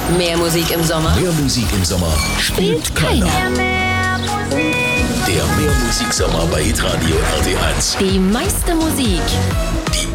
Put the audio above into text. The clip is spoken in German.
Mehr Musik im Sommer. Mehr Musik im Sommer spielt keiner. Der Mehrmusiksommer bei Hitradio RT1. Die meiste Musik. Die